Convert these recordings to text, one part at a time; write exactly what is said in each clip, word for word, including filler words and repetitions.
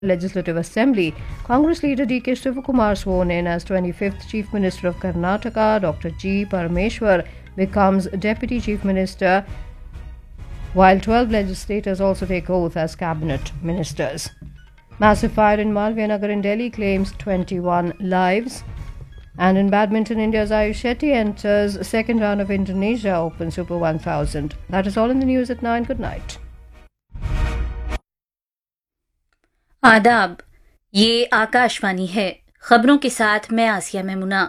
Legislative Assembly, Congress leader D K Shivakumar sworn in as twenty-fifth Chief Minister of Karnataka. Doctor G. Parameshwar becomes Deputy Chief Minister, while twelve legislators also take oath as Cabinet Ministers. Massive fire in Malviya Nagar in Delhi claims twenty-one lives. And in badminton, India's Ayush Shetty enters second round of Indonesia Open Super one thousand. That is all in the news at nine. Good night. आदाब, ये आकाशवाणी है। खबरों के साथ मैं आसिया मेमुना।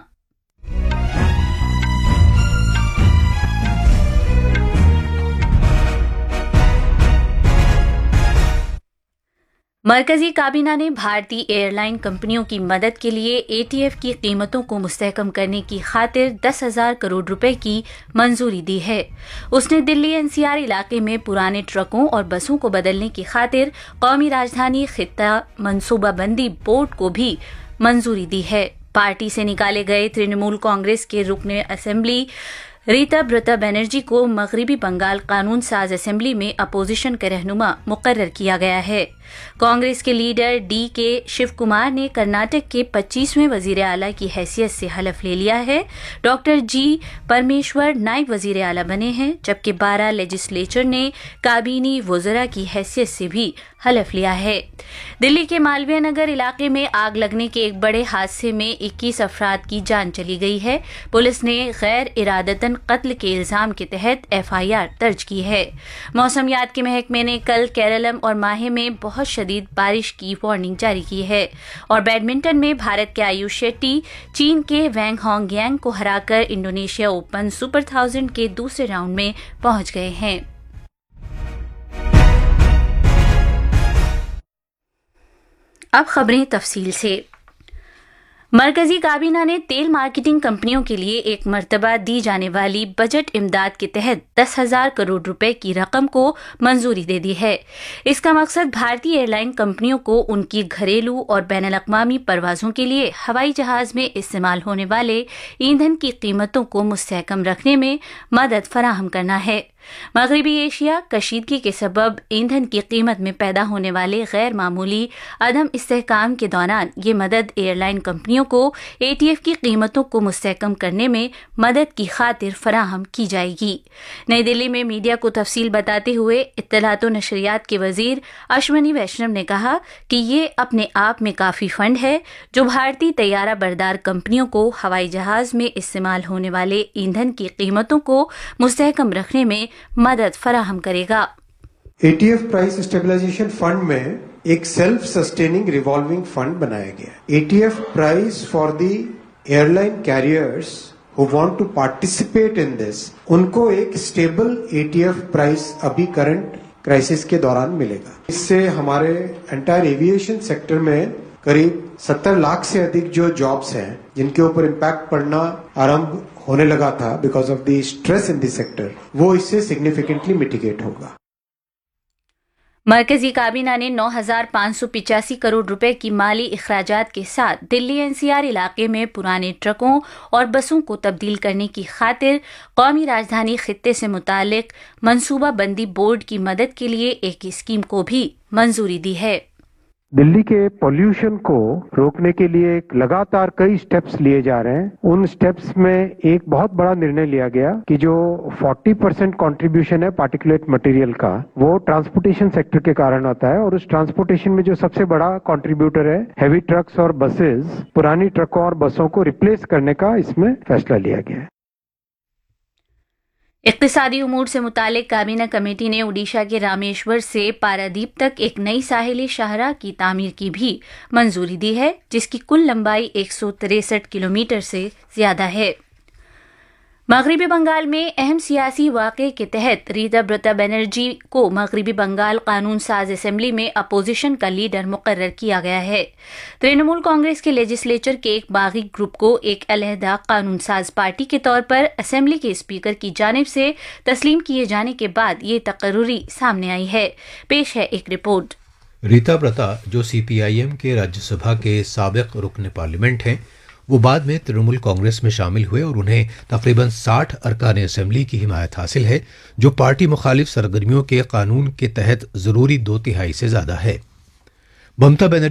मरकजी काबीना ने भारतीय एयरलाइन कंपनियों की मदद के लिए एटीएफ की कीमतों को मुस्तहकम करने की खातिर दस हजार करोड़ रुपए की मंजूरी दी है। उसने दिल्ली एनसीआर इलाके में पुराने ट्रकों और बसों को बदलने की खातिर कौमी राजधानी खित्ता मनसूबाबंदी बोर्ड को भी मंजूरी दी है। पार्टी से निकाले गए तृणमूल कांग्रेस के रुकने असेंबली रीता ब्रता बनर्जी को मगरिबी बंगाल कानून साज असेंबली में अपोजिशन के रहनुमा मुकर्रर किया गया है। कांग्रेस के लीडर डी के शिव कुमार ने कर्नाटक के पच्चीसवें वजीर आला की हैसियत से हलफ ले लिया है। डॉक्टर जी परमेश्वर नायब वजीर आला बने हैं, जबकि बारह लेजिस्लेचर ने काबीनी वज़रा की हैसियत से भी हलफ लिया है। दिल्ली के मालवीय नगर इलाके में आग लगने के एक बड़े हादसे में इक्कीस अफराद की जान चली गई है। पुलिस ने गैर इरादतन कत्ल के इल्जाम के तहत एफआईआर दर्ज की है। मौसमियात के महकमे ने कल केरलम और माहे में बहुत शदीद बारिश की वार्निंग जारी की है। और बैडमिंटन में भारत के आयुष शेट्टी चीन के वैंग होंगयांग को हराकर इंडोनेशिया ओपन सुपर थाउजेंड के दूसरे राउंड में पहुंच गए हैं। अब खबरें तफसील से। मरकजी काबीना ने तेल मार्केटिंग कंपनियों के लिए एक मर्तबा दी जाने वाली बजट इमदाद के तहत दस हजार करोड़ रुपए की रकम को मंजूरी दे दी है। इसका मकसद भारतीय एयरलाइन कंपनियों को उनकी घरेलू और बैनुल-अक़वामी परवाजों के लिए हवाई जहाज में इस्तेमाल होने वाले ईंधन की कीमतों को मुस्तहकम रखने में मदद फराहम करना है। मगरबी एशिया कशीदगी के सबब ईंधन की कीमत में पैदा होने वाले गैर मामूली अदम इस्तेहकाम के दौरान ये मदद एयरलाइन कंपनियों को एटीएफ की कीमतों को मुस्तहकम करने में मदद की खातिर फराहम की जाएगी। नई दिल्ली में मीडिया को तफसील बताते हुए इत्तलात व नशरियात के वजीर अश्वनी वैष्णव ने कहा कि ये अपने आप में काफी फंड है जो भारतीय तैयारा बरदार कंपनियों को हवाई जहाज में इस्तेमाल होने वाले ईंधन की कीमतों को मुस्तहकम रखने में मदद फराहम करेगा। एटीएफ प्राइस स्टेबलाइजेशन फंड में एक सेल्फ सस्टेनिंग रिवॉल्विंग फंड बनाया गया। ETF price for the airline carriers who want to participate in this, उनको एक स्टेबल एटीएफ प्राइस अभी करंट क्राइसिस के दौरान मिलेगा। इससे हमारे एंटायर एविएशन सेक्टर में करीब सत्तर लाख से अधिक जो जॉब्स हैं जिनके ऊपर इम्पैक्ट पड़ना आरंभ होने लगा था because of the stress in the sector, वो इससे सिग्निफिकेंटली मिटिगेट होगा। मरकजी काबीना ने नौ हजार पाँच सौ पिचासी करोड़ रुपए की माली इखराजात के साथ दिल्ली एनसीआर इलाके में पुराने ट्रकों और बसों को तब्दील करने की खातिर कौमी राजधानी खित्ते से मुतालिक मनसूबाबंदी बोर्ड की मदद के लिए एक स्कीम को भी मंजूरी दी है। दिल्ली के पोल्यूशन को रोकने के लिए लगातार कई स्टेप्स लिए जा रहे हैं। उन स्टेप्स में एक बहुत बड़ा निर्णय लिया गया कि जो चालीस परसेंट कंट्रीब्यूशन है पार्टिकुलेट मटेरियल का, वो ट्रांसपोर्टेशन सेक्टर के कारण होता है। और उस ट्रांसपोर्टेशन में जो सबसे बड़ा कंट्रीब्यूटर है हैवी ट्रक्स और बसेस, पुरानी ट्रकों और बसों को रिप्लेस करने का इसमें फैसला लिया गया है। इक्तिसादी उमूर से मुतालिक काबीना कमेटी ने ओडिशा के रामेश्वर से पारादीप तक एक नई साहिली शाहराह की तामीर की भी मंजूरी दी है, जिसकी कुल लंबाई एक सौ तिरसठ किलोमीटर से ज्यादा है। मगरिबी बंगाल में अहम सियासी वाक़े के तहत रीता ब्रता बनर्जी को मगरिबी बंगाल कानून साज असेंबली में अपोजिशन का लीडर मुकर्रर किया गया है। तृणमूल कांग्रेस के लेजिस्लेचर के एक बागी ग्रुप को एक अलहदा कानून साज पार्टी के तौर पर असेंबली के स्पीकर की जानिब से तस्लीम किए जाने के बाद ये तकर्रुरी सामने आई है। पेश है एक रिपोर्ट। रीता ब्रता, जो सीपीआईएम के राज्यसभा के साबिक रुकन पार्लियामेंट हैं, वो बाद में तृणमूल कांग्रेस में शामिल हुए और उन्हें तकरीबन साठ अरकान असेंबली की हिमायत हासिल है, जो पार्टी मुखालिफ सरगर्मियों के कानून के तहत जरूरी दो तिहाई से ज्यादा है। ममता बनर्जी